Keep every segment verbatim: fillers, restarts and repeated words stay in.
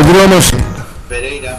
Continuamos. Pereira.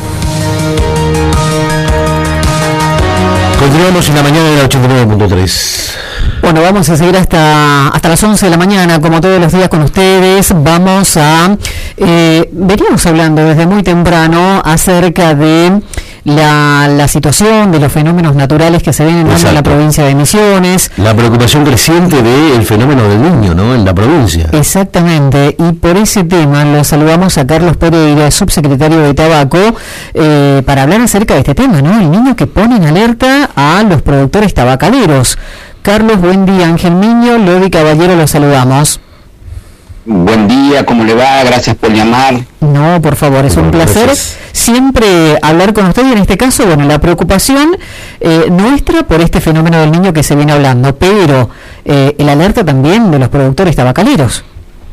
Continuamos en la mañana de la ochenta y nueve punto tres. Bueno, vamos a seguir hasta hasta las once de la mañana, como todos los días con ustedes. Vamos a... Eh, veníamos hablando desde muy temprano acerca de la, la situación de los fenómenos naturales que se ven en la provincia de Misiones. La preocupación creciente del fenómeno del niño, ¿no?, en la provincia. Exactamente, y por ese tema lo saludamos a Carlos Pereira, subsecretario de Tabaco, eh, para hablar acerca de este tema, ¿no? El niño que pone en alerta a los productores tabacaleros. Carlos, buen día. Ángel Miño, Lodi Caballero, los saludamos. Buen día, ¿cómo le va? Gracias por llamar. No, por favor, es un Bueno, placer gracias. siempre hablar con usted, y en este caso, bueno, la preocupación eh, nuestra por este fenómeno del niño que se viene hablando, pero eh, el alerta también de los productores tabacaleros.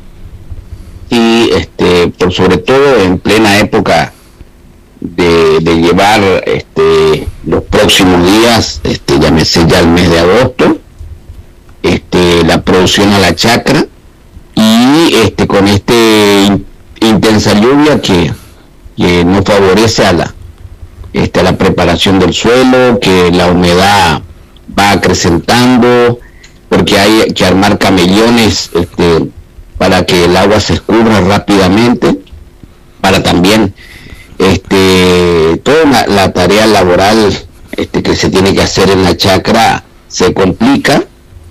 Y este, por sobre todo en plena época de, de llevar este, los próximos días, este, llámese ya el mes de agosto, este, la producción a la chacra, y este, con este in, intensa lluvia que, que no favorece a la, este, a la preparación del suelo, que la humedad va acrecentando, porque hay que armar camellones este, para que el agua se escurra rápidamente, para también este, toda la, la tarea laboral este, que se tiene que hacer en la chacra se complica,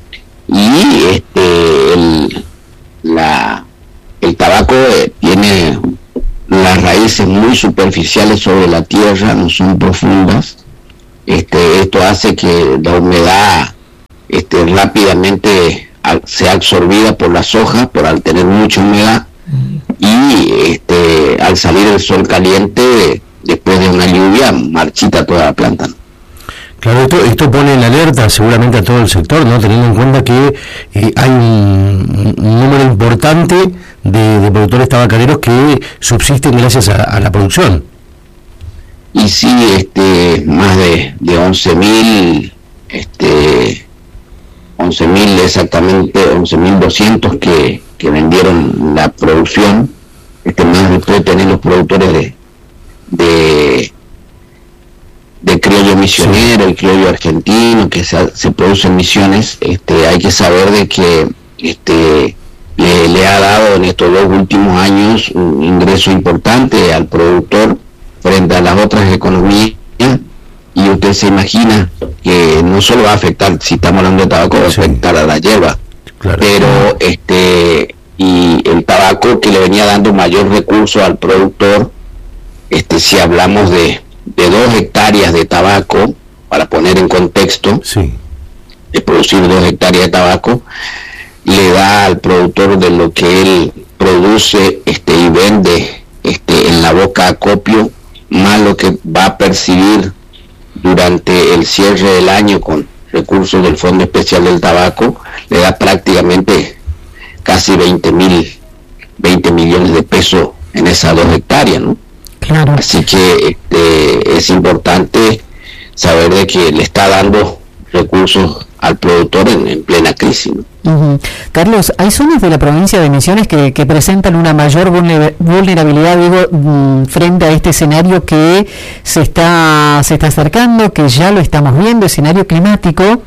y este, el, la, el tabaco eh, tiene las raíces muy superficiales sobre la tierra, no son profundas. Este, esto hace que la humedad este, rápidamente sea absorbida por las hojas, por al tener mucha humedad, y este, al salir el sol caliente, después de una lluvia, marchita toda la planta. Claro, esto, esto pone en alerta seguramente a todo el sector, ¿no?, teniendo en cuenta que eh, hay un, un número importante de, de productores tabacaleros que subsisten gracias a, a la producción. Y sí, este, más de, de once mil, este, once mil exactamente, once mil doscientos que, que vendieron la producción, este, más después de tener los productores de, de, de criollo misionero, el criollo argentino, que se, se produce en Misiones. Este, hay que saber de que este, le, le ha dado en estos dos últimos años un ingreso importante al productor frente a las otras economías, y usted se imagina que no solo va a afectar, si estamos hablando de tabaco, va a Sí. afectar a la hierba, Claro. pero este, y el tabaco que le venía dando mayor recurso al productor, este, si hablamos de, de dos hectáreas de tabaco, para poner en contexto, Sí. de producir dos hectáreas de tabaco, le da al productor de lo que él produce este, y vende este, en la boca acopio, más lo que va a percibir durante el cierre del año con recursos del Fondo Especial del Tabaco, le da prácticamente casi veinte mil, veinte millones de pesos en esas dos hectáreas, ¿no? Claro. Así que este, es importante saber de que le está dando recursos al productor en, en plena crisis, ¿no? Uh-huh. Carlos, hay zonas de la provincia de Misiones que, que presentan una mayor vulner- vulnerabilidad, digo, mm, frente a este escenario que se está se está acercando, que ya lo estamos viendo, escenario climático.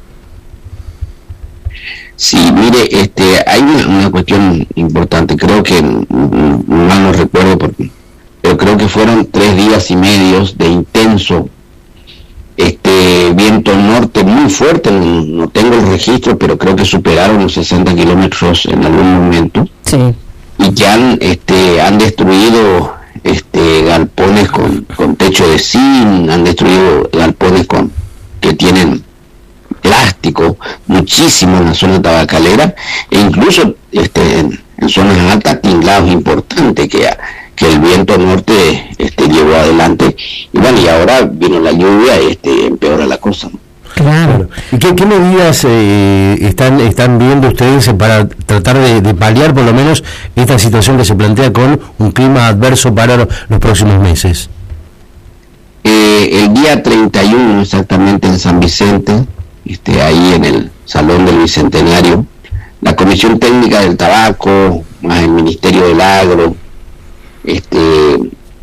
Sí, mire, este, hay una, una cuestión importante, creo que, mm, mal no recuerdo, porque, pero creo que fueron tres días y medios de intenso este viento norte muy fuerte, no, no tengo el registro, pero creo que superaron los sesenta kilómetros en algún momento, Sí. y que han este han destruido este galpones con, con techo de zinc, han destruido galpones con que tienen plástico, muchísimo en la zona tabacalera, e incluso este en, en zonas altas, tinglados importantes que que el viento norte este llevó adelante, y bueno, y ahora vino la lluvia y este empeora la cosa, ¿no? Claro. ¿Y qué, qué medidas eh, están están viendo ustedes para tratar de, de paliar por lo menos esta situación que se plantea con un clima adverso para lo, los próximos meses? Eh, el día treinta y uno exactamente en San Vicente, este, ahí en el Salón del Bicentenario, la Comisión Técnica del Tabaco, más el Ministerio del Agro, este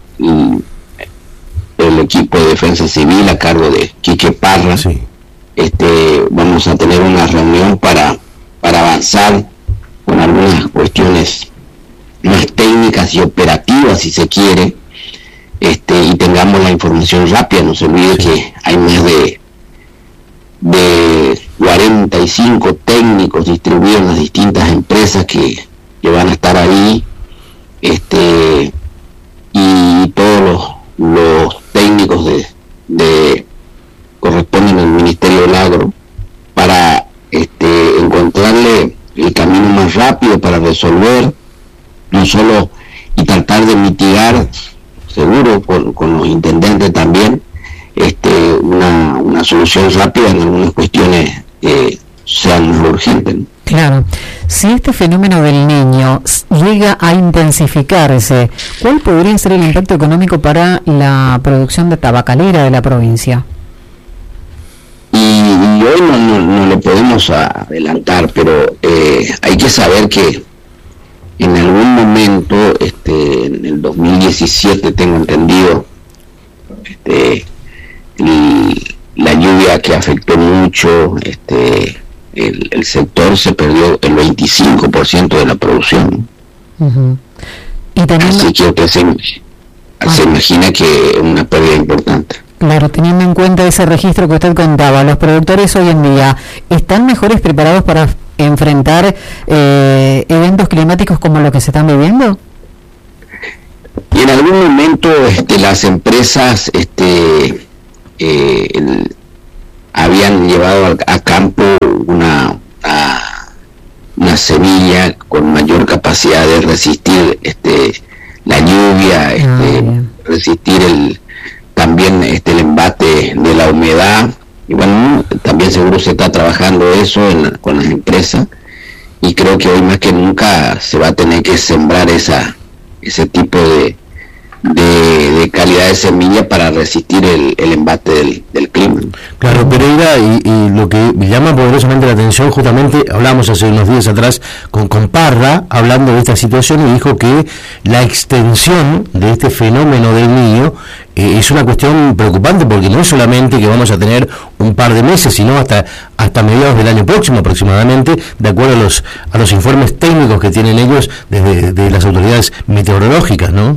el equipo de defensa civil a cargo de Quique Parra, sí. este vamos a tener una reunión para para avanzar con algunas cuestiones más técnicas y operativas, si se quiere, este y tengamos la información rápida. No se olvide sí. que hay más de de cuarenta y cinco técnicos distribuidos en las distintas empresas que, que van a estar ahí, este y todos los, los técnicos de, de corresponden al Ministerio del Agro para este encontrarle el camino más rápido para resolver, no solo y tratar de mitigar, seguro con, con los intendentes también, este una, una solución rápida en algunas cuestiones que sean más urgentes, ¿no? Claro, si este fenómeno del Niño llega a intensificarse, ¿cuál podría ser el impacto económico para la producción de tabacalera de la provincia? Y, y hoy no, no, no lo podemos adelantar, pero eh, hay que saber que en algún momento, este, en el dos mil diecisiete tengo entendido, este, el, la lluvia que afectó mucho, este, el, el sector se perdió el veinticinco por ciento de la producción. Uh-huh. Y también así que usted se, ah. se imagina que es una pérdida importante. Claro, teniendo en cuenta ese registro que usted contaba, ¿los productores hoy en día están mejores preparados para enfrentar eh, eventos climáticos como los que se están viviendo? Y en algún momento este, las empresas este, eh, el, habían llevado a, a campo una, a, una semilla con mayor capacidad de resistir este, la lluvia, este, ah, resistir el también este el embate de la humedad, y bueno, también seguro se está trabajando eso en la, con las empresas, y creo que hoy más que nunca se va a tener que sembrar esa ese tipo de de, de calidad de semilla para resistir el, el embate del, del clima. Claro, Pereira, y, y lo que me llama poderosamente la atención, justamente hablamos hace unos días atrás con, con Parra, hablando de esta situación, y dijo que la extensión de este fenómeno del Niño eh, es una cuestión preocupante, porque no es solamente que vamos a tener un par de meses, sino hasta hasta mediados del año próximo aproximadamente, de acuerdo a los a los informes técnicos que tienen ellos desde de las autoridades meteorológicas, ¿no?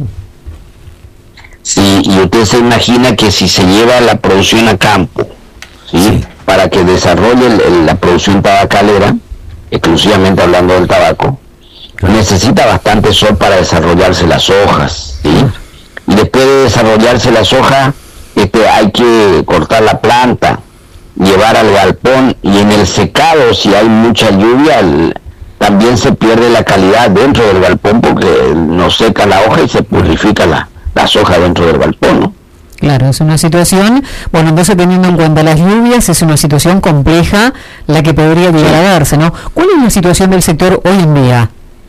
Sí, y usted se imagina que si se lleva la producción a campo, ¿sí? Sí. Para que desarrolle el, el, la producción tabacalera, exclusivamente hablando del tabaco, claro, necesita bastante sol para desarrollarse las hojas, ¿sí? Y después de desarrollarse las hojas, este, hay que cortar la planta, llevar al galpón, y en el secado, si hay mucha lluvia, el, también se pierde la calidad dentro del galpón, porque no seca la hoja y se purifica la las hojas dentro del galpón, ¿no? Claro, es una situación, bueno, entonces teniendo en cuenta las lluvias, es una situación compleja la que podría llegar sí. a darse, ¿no? ¿Cuál es la situación del sector hoy en día?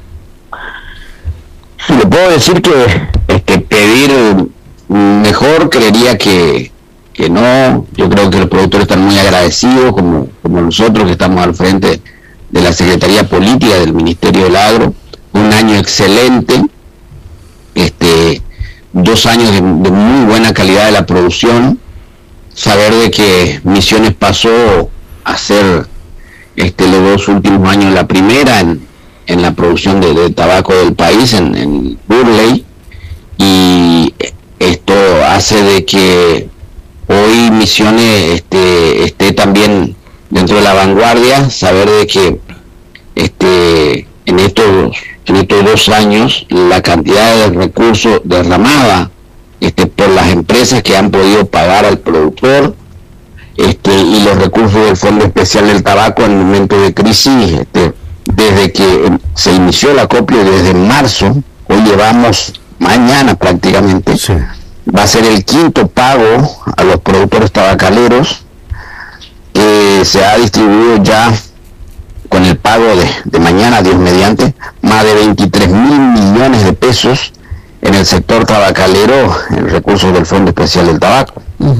Sí, le puedo decir que este, pedir mejor, creería que, que no. Yo creo que los productores están muy agradecidos, como, como nosotros que estamos al frente de la Secretaría Política del Ministerio del Agro. Un año excelente, este dos años de, de muy buena calidad de la producción, saber de que Misiones pasó a ser este los dos últimos años la primera en, en la producción de, de tabaco del país, en, en Burley, y esto hace de que hoy Misiones este, esté también dentro de la vanguardia, saber de que este en estos en estos dos años la cantidad de recursos derramada este, por las empresas que han podido pagar al productor, este, y los recursos del Fondo Especial del Tabaco en el momento de crisis, este, desde que se inició el acopio desde marzo, hoy llevamos mañana prácticamente, sí. va a ser el quinto pago a los productores tabacaleros, que se ha distribuido ya con el pago de, de mañana, Dios mediante, más de veintitrés mil millones de pesos en el sector tabacalero en recursos del Fondo Especial del Tabaco. Uh-huh.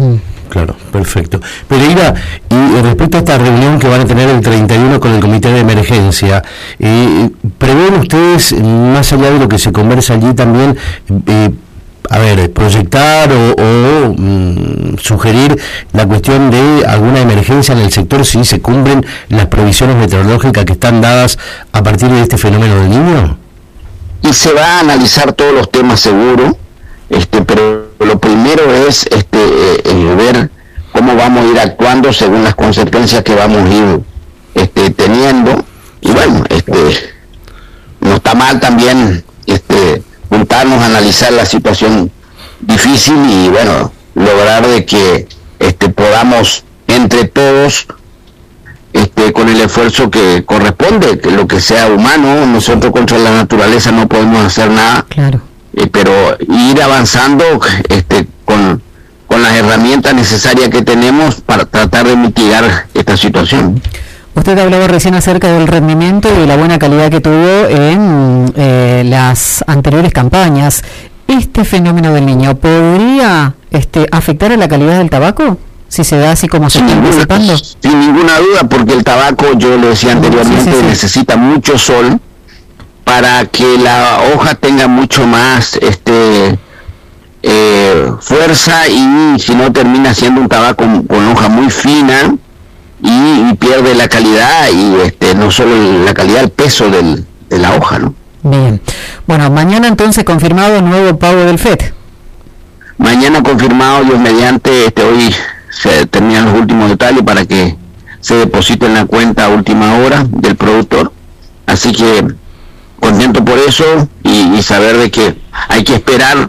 Claro, perfecto. Pereira, y respecto a esta reunión que van a tener el treinta y uno con el Comité de Emergencia, eh, ¿prevén ustedes, más allá de lo que se conversa allí también, eh, a ver, proyectar o, o mm, sugerir la cuestión de alguna emergencia en el sector si se cumplen las previsiones meteorológicas que están dadas a partir de este fenómeno del Niño? Y se va a analizar todos los temas seguro, este, pero lo primero es este eh, eh, ver cómo vamos a ir actuando según las consecuencias que vamos a ir este, teniendo. Y bueno, este no está mal también este juntarnos a analizar la situación difícil y bueno, lograr de que este podamos entre todos este con el esfuerzo que corresponde, que lo que sea humano, nosotros contra la naturaleza no podemos hacer nada. Claro. Eh, pero ir avanzando este con con las herramientas necesarias que tenemos para tratar de mitigar esta situación. Usted hablaba recién acerca del rendimiento y la buena calidad que tuvo en eh, las anteriores campañas. ¿Este fenómeno del Niño podría este, afectar a la calidad del tabaco? Si se da así como se está anticipando. Sin ninguna duda, porque el tabaco, yo lo decía anteriormente, sí, sí, sí. necesita mucho sol para que la hoja tenga mucho más este eh, fuerza, y si no termina siendo un tabaco con, con hoja muy fina y, y pierde la calidad, y este no solo la calidad, el peso del, de la hoja, ¿no? Bien. Bueno, mañana entonces confirmado nuevo pago del F E D. Mañana confirmado, Dios mediante, este hoy se terminan los últimos detalles para que se deposite en la cuenta a última hora del productor. Así que contento por eso, y, y saber de que hay que esperar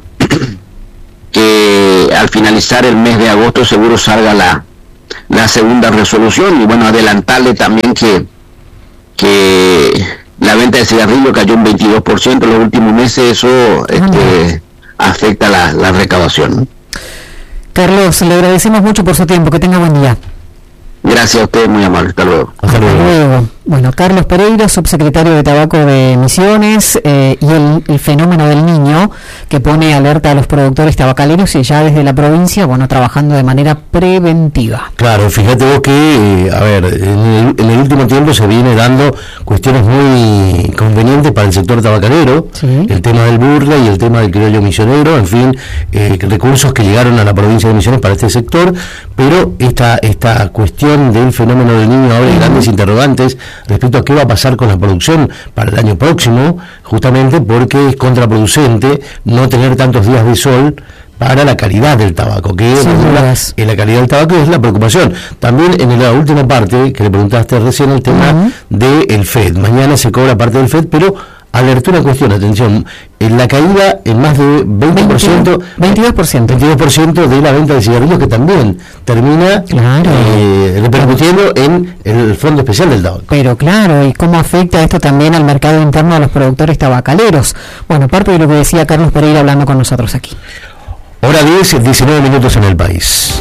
que al finalizar el mes de agosto seguro salga la, la segunda resolución. Y bueno, adelantarle también que que la venta de cigarrillos cayó un veintidós por ciento en los últimos meses. Eso este, afecta la, la recaudación, ¿no? Carlos, le agradecemos mucho por su tiempo, que tenga buen día. Gracias a ustedes, muy amable, hasta luego. Hasta luego. Bueno, Carlos Pereira, subsecretario de Tabaco de Misiones, eh, y el, el fenómeno del Niño, que pone alerta a los productores tabacaleros y ya desde la provincia, bueno, trabajando de manera preventiva. Claro, fíjate vos que, a ver, en el, en el último tiempo se viene dando cuestiones muy convenientes para el sector tabacalero, sí. El tema del burla y el tema del criollo misionero, en fin, eh, recursos que llegaron a la provincia de Misiones para este sector, pero esta, esta cuestión del fenómeno del Niño abre uh-huh. grandes interrogantes respecto a qué va a pasar con la producción para el año próximo, justamente porque es contraproducente no tener tantos días de sol para la calidad del tabaco, que sí, la, en la calidad del tabaco es la preocupación. También en la última parte, que le preguntaste recién, el tema uh-huh. del F E D. Mañana se cobra parte del F E D, pero alertó una cuestión, atención, en la caída en más de veinte por ciento, veintidós por ciento, veintidós por ciento de la venta de cigarrillos, que también termina claro. eh, repercutiendo en el Fondo Especial del Tabaco. Pero claro, ¿y cómo afecta esto también al mercado interno de los productores tabacaleros? Bueno, parte de lo que decía Carlos Pereira hablando con nosotros aquí. Hora diez, diecinueve minutos en el país.